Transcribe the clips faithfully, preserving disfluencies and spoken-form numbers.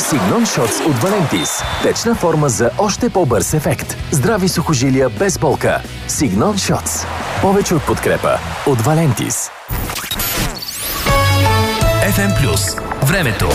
Signon Shots от Валентис. Течна форма за още по-бърз ефект. Здрави сухожилия без болка. Signon Shots. Повече от подкрепа от Валентис. еф ем Плюс. Времето.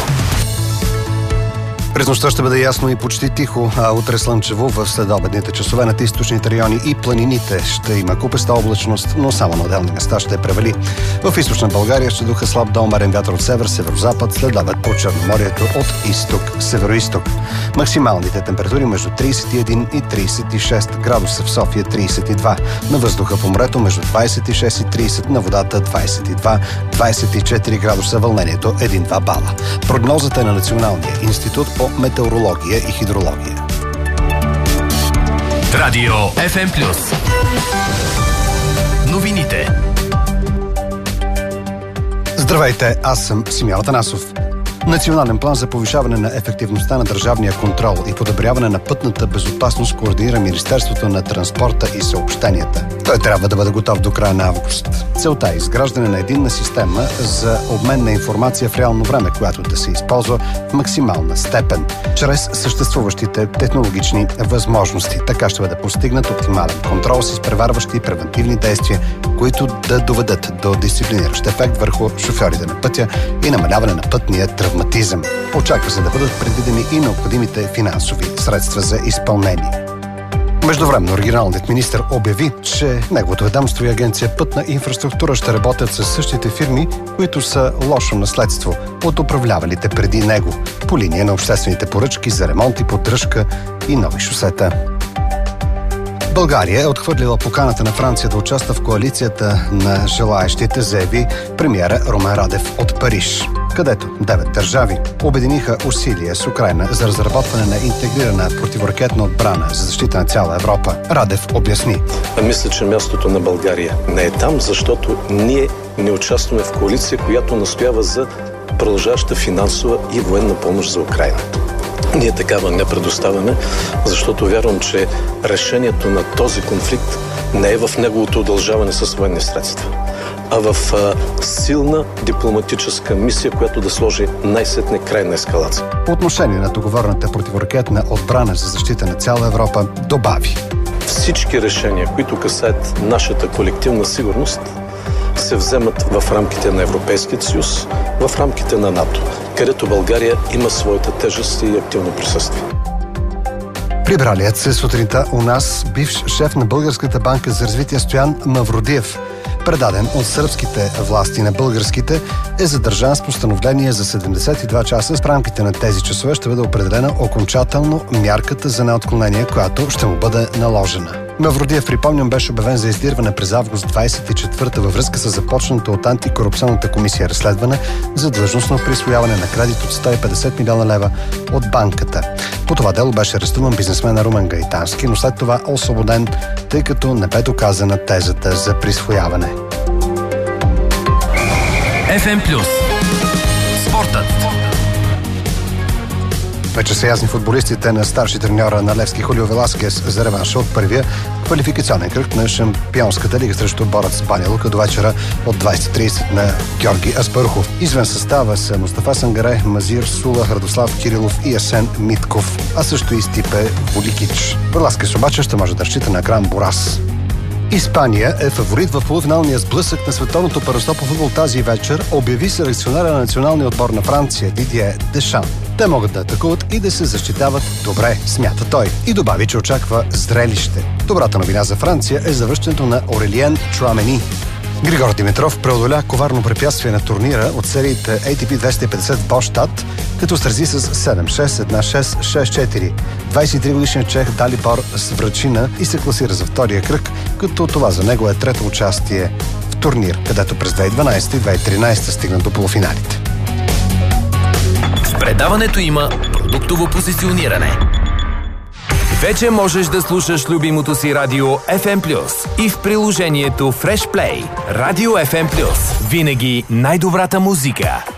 През нощта ще бъде ясно и почти тихо, а утре слънчево. В следобедните часове над източните райони и планините ще има купеста облачност, но само на отделни места ще превали. В източна България ще духа слаб до умерен вятър от север, северозапад, следобед по Черноморието от изток, североизток. Максималните температури между трийсет и един и трийсет и шест градуса, в София трийсет и два. На въздуха по морето между двайсет и шест и трийсет, на водата двайсет и два, двайсет и четири градуса, вълнението един до два бала. Прогнозата е на Националния институт по метеорология и хидрология. Радио еф ем Плюс. Новините. Здравейте, аз съм Симеон Атанасов. Национален план за повишаване на ефективността на държавния контрол и подобряване на пътната безопасност координира Министерството на транспорта и съобщенията. Той трябва да бъде готов до края на август. Целта е изграждане на единна система за обмен на информация в реално време, която да се използва в максимална степен, чрез съществуващите технологични възможности. Така ще бъде постигнат оптимален контрол с изпреварващи и превентивни действия, които да доведат до дисциплиниращ ефект върху шофьорите на пътя и намаляване на пътния травматизъм. Очаква се да бъдат предвидени и необходимите финансови средства за изпълнение. Междувременно регионалният министър обяви, че неговото ведомство и агенция Пътна инфраструктура ще работят с същите фирми, които са лошо наследство от управлявалите преди него по линия на обществените поръчки за ремонт и поддръжка и нови шосета. България е отхвърлила поканата на Франция да участва в коалицията на желаещите, заяви премиера Румен Радев от Париж, където девет държави обединиха усилия с Украйна за разработване на интегрирана противоракетна отбрана за защита на цяла Европа. Радев обясни. Мисля, че мястото на България не е там, защото ние не участваме в коалиция, която настоява за продължаваща финансова и военна помощ за Украйна. Ние такава не предоставяме, защото вярвам, че решението на този конфликт не е в неговото удължаване с военни средства, а в а, силна дипломатическа мисия, която да сложи най-сетне край на ескалация. По отношение на договорната противоракетна отбрана за защита на цяла Европа добави. Всички решения, които касаят нашата колективна сигурност, се вземат в рамките на Европейския съюз, в рамките на НАТО, където България има своята тежест и активно присъствие. Прибралият се сутринта у нас бивш шеф на Българската банка за развитие Стоян Мавродиев, предаден от сръбските власти на българските, е задържан с постановление за седемдесет и два часа. В рамките на тези часове ще бъде определена окончателно мярката за неотклонение, която ще му бъде наложена. Мавродиев, припомням, беше обявен за издирване през август двайсет и четвърта във връзка с започната от антикорупционната комисия разследване за длъжностно присвояване на кредит от сто и петдесет милиона лева от банката. По това дело беше арестуван бизнесмен Румен Гайтански, но след това освободен, тъй като не бе доказана тезата за присвояване. еф ем Плюс. Спортът. Вече са ясни футболистите на старши треньора на Левски Хулио Веласкес за реванша от първия квалификационен кръг на Шампионската лига срещу Борец Баня Лука до вечера от двайсет и трийсет на Георги Аспарухов. Извън състава са Мустафа Сангаре, Мазир Сула, Радослав Кирилов и Асен Митков, а също и Стипе Воликич. Веласкес обаче ще може да разчита на Гран Борас. Испания е фаворит в полуфиналния сблъсък на световното първенство по футбол тази вечер, обяви селекционера на националния отбор на Франция Дидие Дешан. Те могат да атакуват и да се защитават добре, смята той. И добави, че очаква зрелище. Добрата новина за Франция е завръщането на Орелиен Чуамени. Григор Димитров преодоля коварно препятствие на турнира от сериите ей ти пи двеста и петдесет в Болштад, като срази с седем шест, едно шест, шест четири. двайсет и три годишният чех Далибор Сврачина и се класира за втория кръг, като това за него е трето участие в турнир, където през две хиляди и дванайсета и две хиляди и тринайсета стигна до полуфиналите. В предаването има продуктово позициониране. Вече можеш да слушаш любимото си радио еф ем Плюс и в приложението Fresh Play. Радио еф ем Плюс. Винаги най-добрата музика.